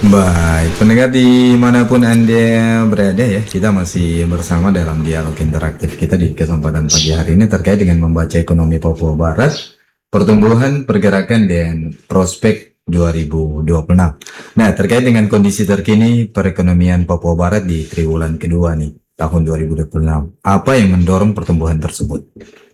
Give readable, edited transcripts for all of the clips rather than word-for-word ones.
Baik, pendengar dimanapun Anda berada ya, kita masih bersama dalam dialog interaktif kita di kesempatan pagi hari ini terkait dengan membaca ekonomi Papua Barat, pertumbuhan, pergerakan, dan prospek 2026. Nah, terkait dengan kondisi terkini perekonomian Papua Barat di triwulan kedua nih, tahun 2026, apa yang mendorong pertumbuhan tersebut?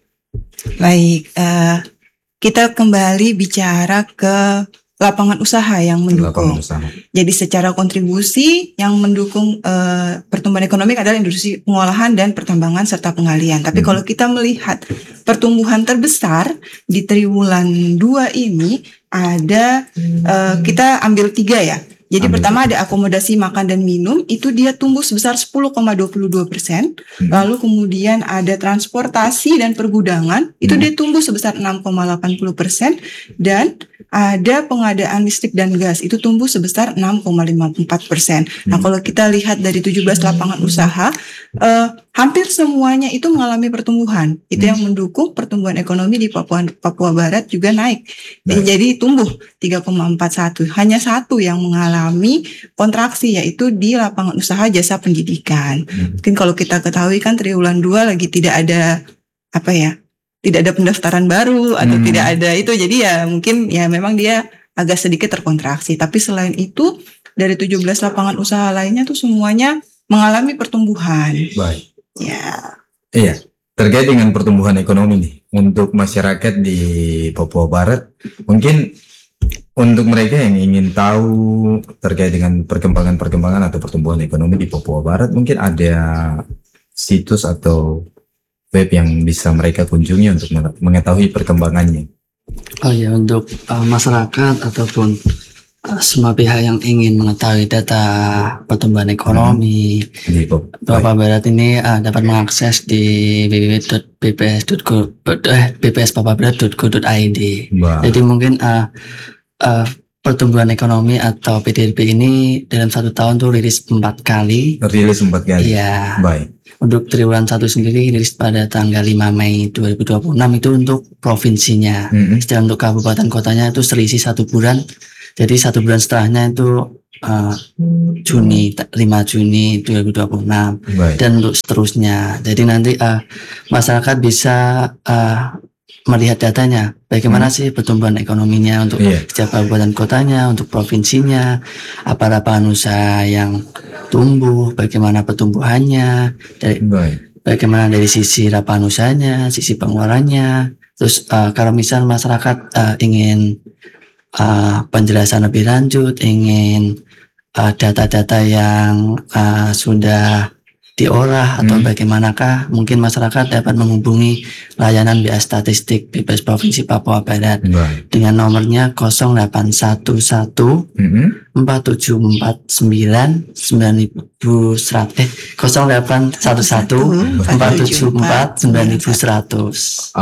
Baik, kita kembali bicara ke lapangan usaha yang mendukung. Jadi secara kontribusi yang mendukung pertumbuhan ekonomi adalah industri pengolahan dan pertambangan serta penggalian. Tapi kalau kita melihat pertumbuhan terbesar di triwulan 2 ini ada kita ambil 3 ya. Jadi pertama ada akomodasi makan dan minum, itu dia tumbuh sebesar 10,22%. Lalu kemudian ada transportasi dan pergudangan, itu dia tumbuh sebesar 6,80%. Dan ada pengadaan listrik dan gas, itu tumbuh sebesar 6,54%. Nah kalau kita lihat dari 17 lapangan usaha, hampir semuanya itu mengalami pertumbuhan. Itu yang mendukung pertumbuhan ekonomi di Papua Barat juga naik. Jadi tumbuh 3,41. Hanya satu yang mengalami kontraksi, yaitu di lapangan usaha jasa pendidikan. Mungkin kalau kita ketahui kan triwulan 2 lagi tidak ada tidak ada pendaftaran baru atau tidak ada itu. Jadi ya mungkin ya memang dia agak sedikit terkontraksi. Tapi selain itu dari 17 lapangan usaha lainnya tuh semuanya mengalami pertumbuhan. Baik. Ya. Iya. Terkait dengan pertumbuhan ekonomi nih untuk masyarakat di Papua Barat, mungkin untuk mereka yang ingin tahu terkait dengan perkembangan atau pertumbuhan ekonomi di Papua Barat, mungkin ada situs atau web yang bisa mereka kunjungi untuk mengetahui perkembangannya. Oh ya, untuk masyarakat ataupun semua pihak yang ingin mengetahui data pertumbuhan ekonomi Papua Barat ini dapat mengakses di www.bpspapuabarat.go.id. Jadi mungkin pertumbuhan ekonomi atau PDB ini dalam 1 tahun tuh rilis 4 kali. Iya. Baik. Untuk triwulan 1 sendiri rilis pada tanggal 5 Mei 2026 itu untuk provinsinya. Sedangkan untuk kabupaten kotanya itu selisih 1 bulan. Jadi 1 bulan setelahnya itu 5 Juni 2026. Baik. Dan untuk seterusnya. Jadi nanti masyarakat bisa melihat datanya, bagaimana sih pertumbuhan ekonominya untuk setiap kabupaten kotanya, untuk provinsinya, apa lapangan usaha yang tumbuh, bagaimana pertumbuhannya, bagaimana dari sisi lapangan usahanya, sisi pengeluarannya. Terus kalau misal masyarakat ingin penjelasan lebih lanjut, ingin data-data yang sudah diolah atau bagaimanakah, mungkin masyarakat dapat menghubungi layanan BA Statistik BPS Provinsi Papua Barat dengan nomornya 0811 4749 9100 0811 4749 9100.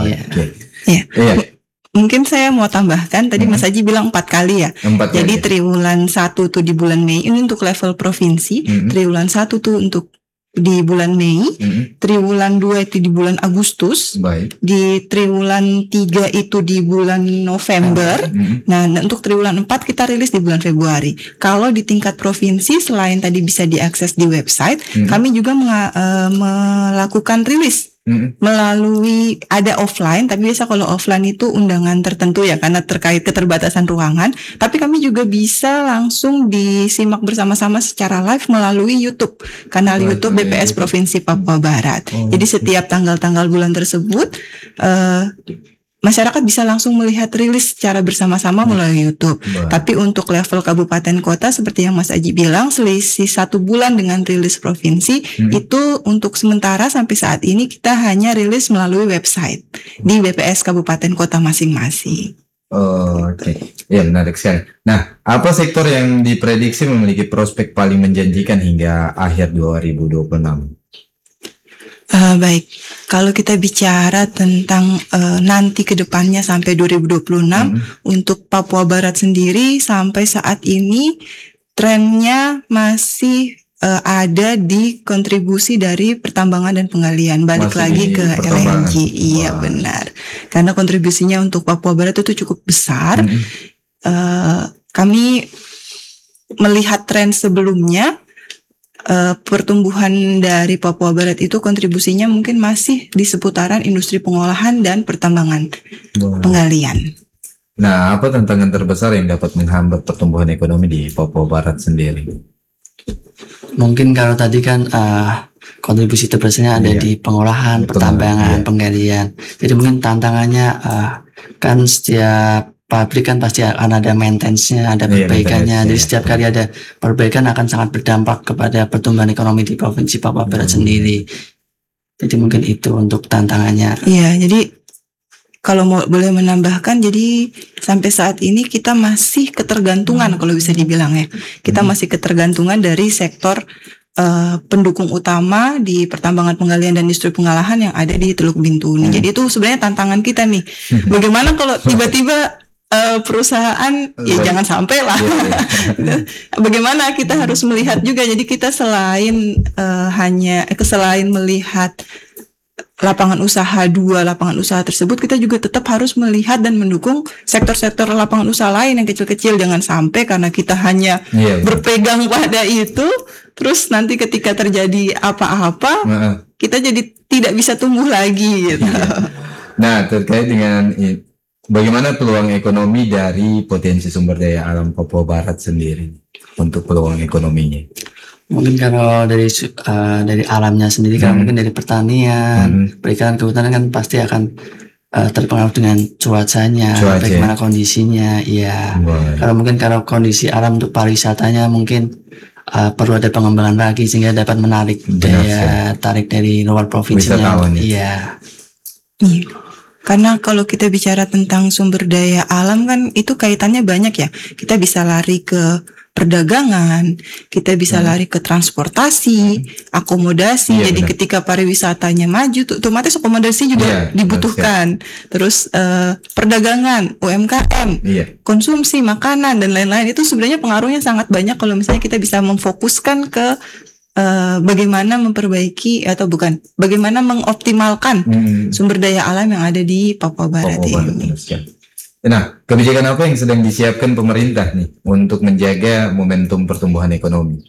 Mungkin saya mau tambahkan, tadi Mas Haji bilang 4 kali ya. Jadi triwulan 1 tuh di bulan Mei, ini untuk level provinsi. Triwulan 1 tuh untuk di bulan Mei, triwulan 2 itu di bulan Agustus, di triwulan 3 itu di bulan November. Nah, untuk triwulan 4 kita rilis di bulan Februari. Kalau di tingkat provinsi, selain tadi bisa diakses di website, kami juga melakukan rilis melalui, ada offline, tapi biasa kalau offline itu undangan tertentu ya, karena terkait keterbatasan ruangan. Tapi kami juga bisa langsung disimak bersama-sama secara live melalui YouTube, kanal YouTube BPS Provinsi Papua Barat. Jadi setiap tanggal-tanggal bulan tersebut masyarakat bisa langsung melihat rilis secara bersama-sama melalui YouTube. Tapi untuk level kabupaten kota seperti yang Mas Aji bilang, selisih 1 bulan dengan rilis provinsi, itu untuk sementara sampai saat ini kita hanya rilis melalui website di BPS kabupaten kota masing-masing. Oke. Ya, menarik sekali. Nah, apa sektor yang diprediksi memiliki prospek paling menjanjikan hingga akhir 2026? Baik, kalau kita bicara tentang nanti ke depannya sampai 2026, untuk Papua Barat sendiri sampai saat ini trennya masih ada di kontribusi dari pertambangan dan penggalian. Balik lagi ke LNG. Iya benar, karena kontribusinya untuk Papua Barat itu cukup besar. Kami melihat tren sebelumnya, pertumbuhan dari Papua Barat itu kontribusinya mungkin masih di seputaran industri pengolahan dan pertambangan penggalian. Nah, apa tantangan terbesar yang dapat menghambat pertumbuhan ekonomi di Papua Barat sendiri? Mungkin kalau tadi kan kontribusi terbesarnya ada di pengolahan, pertambangan, penggalian. Jadi mungkin tantangannya kan setiap pabrik kan pasti akan ada maintenance-nya, ada perbaikannya. Jadi setiap kali ada perbaikan akan sangat berdampak kepada pertumbuhan ekonomi di Provinsi Papua Barat sendiri. Jadi mungkin itu untuk tantangannya. Iya, jadi kalau boleh menambahkan, jadi sampai saat ini kita masih ketergantungan kalau bisa dibilang ya. Kita masih ketergantungan dari sektor pendukung utama di pertambangan penggalian dan industri pengolahan yang ada di Teluk Bintuni. Jadi itu sebenarnya tantangan kita nih. Bagaimana kalau tiba-tiba perusahaan ya jangan sampai lah. Bagaimana kita harus melihat juga. Jadi kita selain selain melihat lapangan usaha tersebut, kita juga tetap harus melihat dan mendukung sektor-sektor lapangan usaha lain yang kecil-kecil. Jangan sampai karena kita hanya berpegang pada itu, terus nanti ketika terjadi apa-apa kita jadi tidak bisa tumbuh lagi gitu. Nah, terkait dengan bagaimana peluang ekonomi dari potensi sumber daya alam Papua Barat sendiri untuk peluang ekonominya? Mungkin kalau dari alamnya sendiri kan mungkin dari pertanian, perikanan, kehutanan kan pasti akan terpengaruh dengan cuacanya, bagaimana kondisinya. Ya, kalau kondisi alam untuk pariwisatanya mungkin perlu ada pengembangan lagi sehingga dapat menarik daya tarik dari luar provinsinya. Iya. Karena kalau kita bicara tentang sumber daya alam kan itu kaitannya banyak ya. Kita bisa lari ke perdagangan, kita bisa lari ke transportasi, akomodasi. Jadi ketika pariwisatanya maju, otomatis akomodasi juga dibutuhkan. Terus perdagangan, UMKM, konsumsi makanan dan lain-lain, itu sebenarnya pengaruhnya sangat banyak kalau misalnya kita bisa memfokuskan ke bagaimana bagaimana mengoptimalkan sumber daya alam yang ada di Papua Barat ini. Nah, kebijakan apa yang sedang disiapkan pemerintah nih untuk menjaga momentum pertumbuhan ekonomi?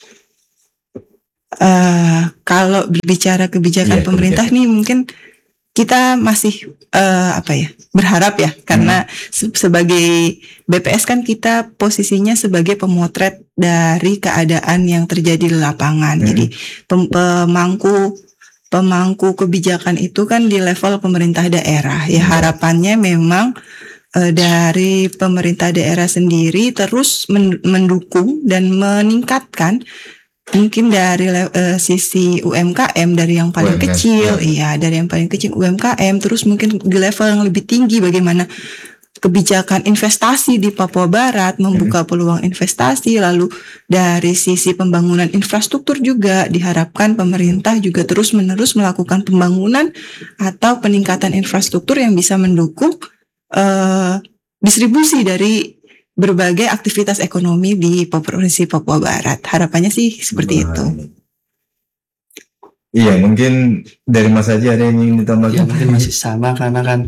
Kalau berbicara kebijakan pemerintah nih, mungkin kita masih berharap ya, karena sebagai BPS kan kita posisinya sebagai pemotret dari keadaan yang terjadi di lapangan. Jadi pemangku kebijakan itu kan di level pemerintah daerah. Ya, harapannya memang dari pemerintah daerah sendiri terus mendukung dan meningkatkan, mungkin dari sisi UMKM dari yang paling kecil, dari yang paling kecil UMKM, terus mungkin di level yang lebih tinggi bagaimana kebijakan investasi di Papua Barat, membuka peluang investasi. Lalu dari sisi pembangunan infrastruktur juga diharapkan pemerintah juga terus-menerus melakukan pembangunan atau peningkatan infrastruktur yang bisa mendukung distribusi dari berbagai aktivitas ekonomi di Provinsi Papua Barat. Harapannya sih seperti itu. Iya, mungkin dari Mas Haji ada yang ingin ditambahkan? Ya, mungkin masih sama, karena kan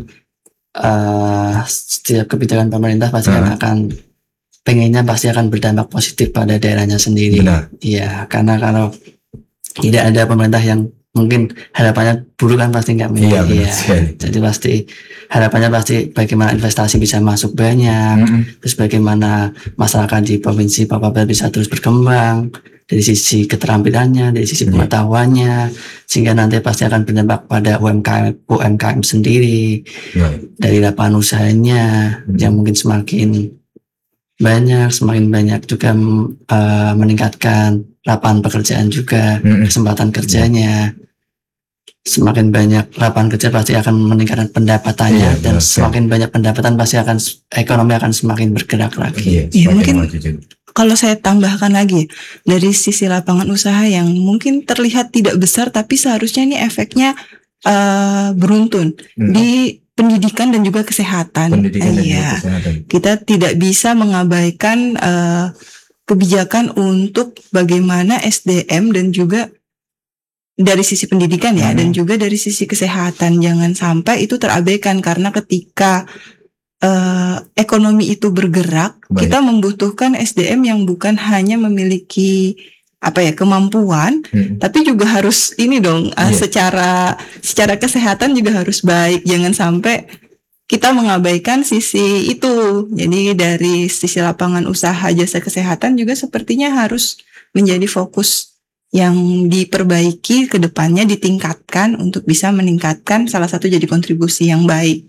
setiap kebijakan pemerintah pasti pengennya pasti akan berdampak positif pada daerahnya sendiri. Iya, karena kalau tidak ada pemerintah yang mungkin harapannya buruk kan pasti nggak mungkin. Jadi pasti harapannya bagaimana investasi bisa masuk banyak, terus bagaimana masyarakat di Provinsi Papua Barat bisa terus berkembang dari sisi keterampilannya, dari sisi pengetahuannya, sehingga nanti pasti akan berdampak pada UMKM sendiri, dari lapangan usahanya yang mungkin semakin banyak juga meningkatkan lapangan pekerjaan juga, kesempatan kerjanya. Semakin banyak lapangan kerja pasti akan meningkatkan pendapatannya, dan semakin banyak pendapatan pasti ekonomi akan semakin bergerak lagi. Mungkin kalau saya tambahkan lagi dari sisi lapangan usaha yang mungkin terlihat tidak besar, tapi seharusnya ini efeknya beruntun di pendidikan dan juga kesehatan. Kita tidak bisa mengabaikan kebijakan untuk bagaimana SDM dan juga dari sisi pendidikan dan juga dari sisi kesehatan. Jangan sampai itu terabaikan, karena ketika ekonomi itu bergerak, kita membutuhkan SDM yang bukan hanya memiliki kemampuan, tapi juga harus secara kesehatan juga harus baik. Jangan sampai kita mengabaikan sisi itu. Jadi dari sisi lapangan usaha jasa kesehatan juga sepertinya harus menjadi fokus yang diperbaiki ke depannya, ditingkatkan untuk bisa meningkatkan salah satu jadi kontribusi yang baik.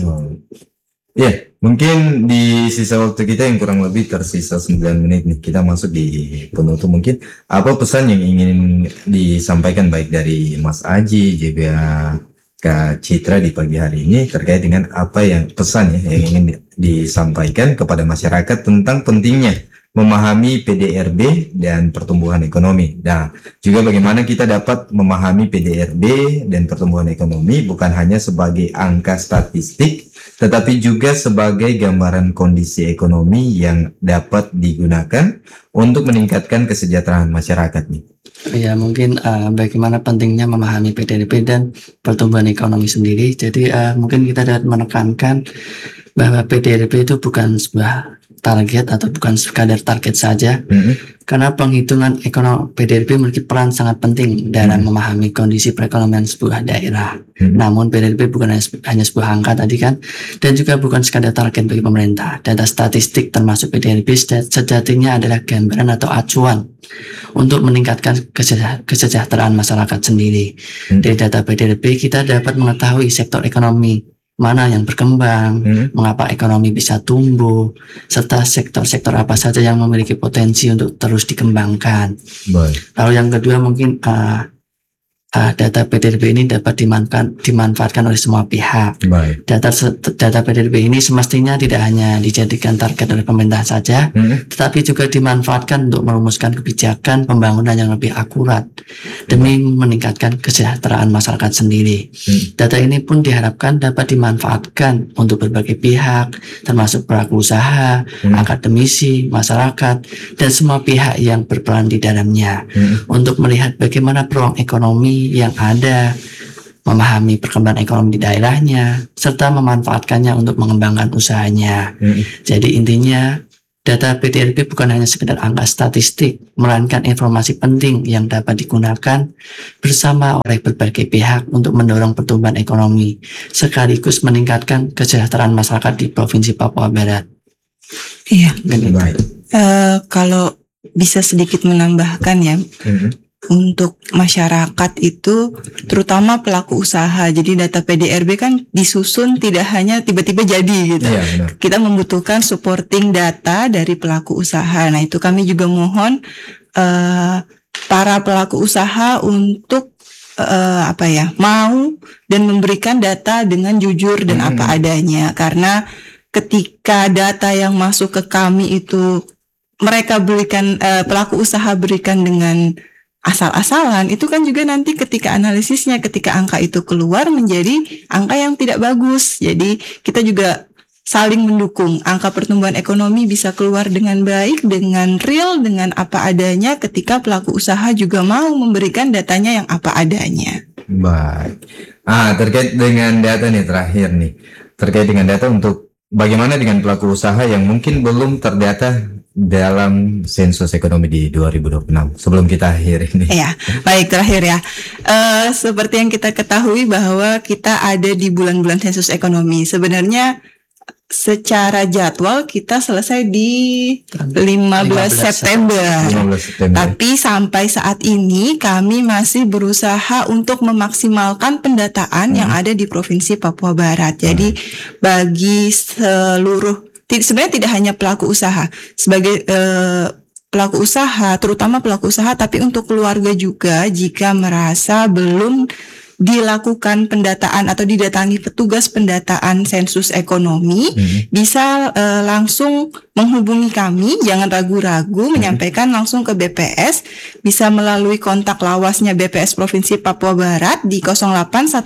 Mungkin di sisa waktu kita yang kurang lebih tersisa 9 menit nih, kita masuk di penutup. Mungkin apa pesan yang ingin disampaikan baik dari Mas Aji juga Kak Citra di pagi hari ini terkait dengan apa yang pesan yang ingin disampaikan kepada masyarakat tentang pentingnya memahami PDRB dan pertumbuhan ekonomi. Nah, juga bagaimana kita dapat memahami PDRB dan pertumbuhan ekonomi bukan hanya sebagai angka statistik, tetapi juga sebagai gambaran kondisi ekonomi yang dapat digunakan untuk meningkatkan kesejahteraan masyarakat nih. Ya, mungkin bagaimana pentingnya memahami PDRB dan pertumbuhan ekonomi sendiri. Jadi mungkin kita dapat menekankan bahwa PDRB itu bukan sebuah target atau bukan sekadar target saja, karena penghitungan ekonomi PDRB memiliki peran sangat penting dalam memahami kondisi perekonomian sebuah daerah. Namun PDRB bukan hanya sebuah angka tadi kan, dan juga bukan sekadar target bagi pemerintah. Data statistik termasuk PDRB sejatinya adalah gambaran atau acuan untuk meningkatkan kesejahteraan masyarakat sendiri. Dari data PDRB kita dapat mengetahui sektor ekonomi mana yang berkembang, mengapa ekonomi bisa tumbuh, serta sektor-sektor apa saja yang memiliki potensi untuk terus dikembangkan. Lalu yang kedua mungkin data PDRB ini dapat dimanfaatkan oleh semua pihak. Data PDRB ini semestinya tidak hanya dijadikan target oleh pemerintah saja, tetapi juga dimanfaatkan untuk merumuskan kebijakan pembangunan yang lebih akurat demi meningkatkan kesejahteraan masyarakat sendiri. Data ini pun diharapkan dapat dimanfaatkan untuk berbagai pihak, termasuk pelaku usaha, akademisi, masyarakat, dan semua pihak yang berperan di dalamnya, untuk melihat bagaimana peluang ekonomi yang ada, memahami perkembangan ekonomi di daerahnya, serta memanfaatkannya untuk mengembangkan usahanya. Jadi intinya data PDRB bukan hanya sekedar angka statistik, melainkan informasi penting yang dapat digunakan bersama oleh berbagai pihak untuk mendorong pertumbuhan ekonomi, sekaligus meningkatkan kesejahteraan masyarakat di Provinsi Papua Barat. Iya. Kalau bisa sedikit menambahkan ya. Untuk masyarakat itu terutama pelaku usaha. Jadi data PDRB kan disusun tidak hanya tiba-tiba jadi gitu. Kita membutuhkan supporting data dari pelaku usaha. Nah, itu kami juga mohon para pelaku usaha untuk mau dan memberikan data dengan jujur dan apa adanya. Karena ketika data yang masuk ke kami itu mereka berikan, pelaku usaha berikan dengan asal-asalan, itu kan juga nanti ketika analisisnya, ketika angka itu keluar menjadi angka yang tidak bagus. Jadi kita juga saling mendukung. Angka pertumbuhan ekonomi bisa keluar dengan baik, dengan real, dengan apa adanya ketika pelaku usaha juga mau memberikan datanya yang apa adanya. Baik. Terkait dengan data nih, terakhir nih. Terkait dengan data untuk bagaimana dengan pelaku usaha yang mungkin belum terdata dalam sensus ekonomi di 2026 sebelum kita akhir ini. Ya, baik, terakhir ya. Seperti yang kita ketahui bahwa kita ada di bulan-bulan sensus ekonomi. Sebenarnya secara jadwal kita selesai di 15 September. Tapi sampai saat ini kami masih berusaha untuk memaksimalkan pendataan yang ada di Provinsi Papua Barat. Jadi bagi seluruh, sebenarnya tidak hanya pelaku usaha, sebagai pelaku usaha, terutama pelaku usaha, tapi untuk keluarga juga, jika merasa belum dilakukan pendataan atau didatangi petugas pendataan sensus ekonomi, bisa langsung menghubungi kami, jangan ragu-ragu, menyampaikan langsung ke BPS, bisa melalui kontak lawasnya BPS Provinsi Papua Barat di 0811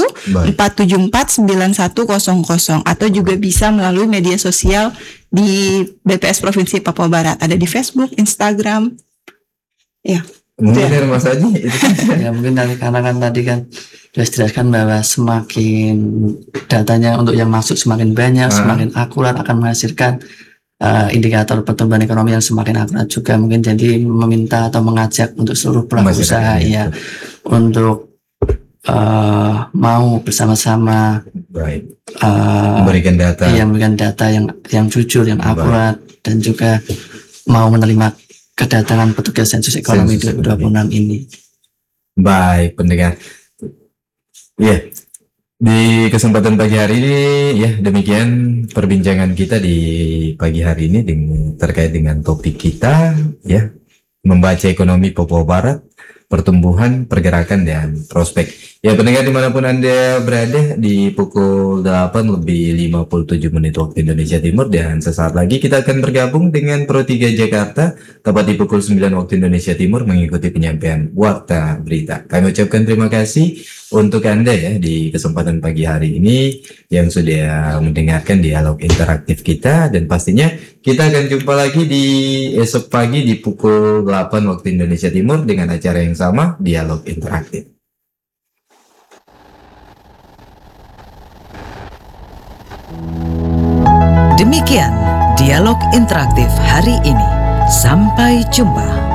474 9100, atau juga bisa melalui media sosial di BPS Provinsi Papua Barat, ada di Facebook, Instagram. Ya. Mungkin dari Mas Haji itu ya mungkin karena kan tadi kan sudah dijelaskan bahwa semakin datanya untuk yang masuk semakin banyak, semakin akurat akan menghasilkan indikator pertumbuhan ekonomi yang semakin akurat juga. Mungkin jadi meminta atau mengajak untuk seluruh pelaku usaha ya untuk mau bersama-sama memberikan data, memberikan data yang jujur, yang akurat, dan juga mau menerima kedatangan petugas sensus ekonomi 2026 ini. Baik, pendengar. Ya, di kesempatan pagi hari ini ya demikian perbincangan kita di pagi hari ini terkait dengan topik kita ya, membaca ekonomi Papua Barat, pertumbuhan, pergerakan, dan prospek. Ya pendengar dimanapun Anda berada, di pukul 8:57 waktu Indonesia Timur, dan sesaat lagi kita akan bergabung dengan Pro 3 Jakarta tepat di pukul 9 waktu Indonesia Timur mengikuti penyampaian Warta Berita. Kami ucapkan terima kasih untuk Anda ya di kesempatan pagi hari ini yang sudah mendengarkan dialog interaktif kita, dan pastinya kita akan jumpa lagi di esok pagi di pukul 8 waktu Indonesia Timur dengan acara yang sama, dialog interaktif. Demikian dialog interaktif hari ini. Sampai jumpa.